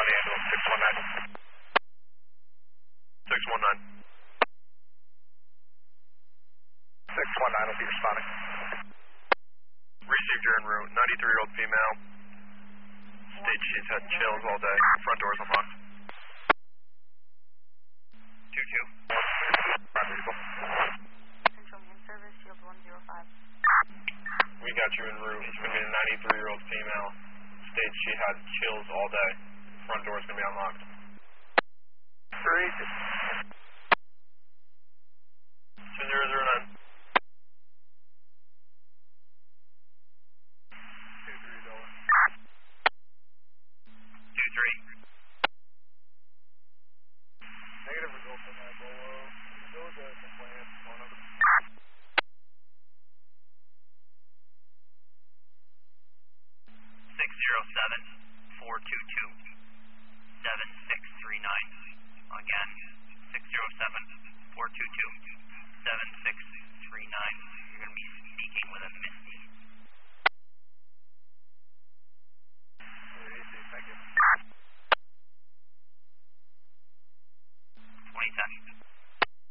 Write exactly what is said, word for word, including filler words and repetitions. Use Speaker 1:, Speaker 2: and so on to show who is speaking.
Speaker 1: County ambulance six one nine. six one nine. six one nine will be responding. Received, you're en route. ninety-three-year-old female. State she's had chills all day. Front doors unlocked. two two.
Speaker 2: Central main service, field one zero five.
Speaker 1: We got you en route. It's going to be a ninety-three-year-old female. States she had chills all day. Front door's going to be unlocked.
Speaker 3: Three.
Speaker 1: two zero zero nine. two three.
Speaker 3: Negative results on that Bolo. Still a complaint. One of them.
Speaker 4: six zero seven, four two two, seven six three nine. Again, six zero seven, four two two, seven six three nine. You're going to